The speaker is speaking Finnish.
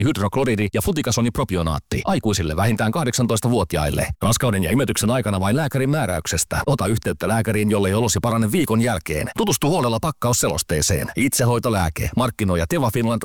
hydrokloridi ja flutikasoni propionaatti. Aikuisille vähintään 18-vuotiaille. Raskauden ja imetyksen aikana vain lääkärin määräyksestä. Ota yhteyttä lääkäriin, jollei olosi parane viikon jälkeen. Tutustu huolella pakkausselosteeseen. Itsehoitolääke. Markkinoija Teva Finland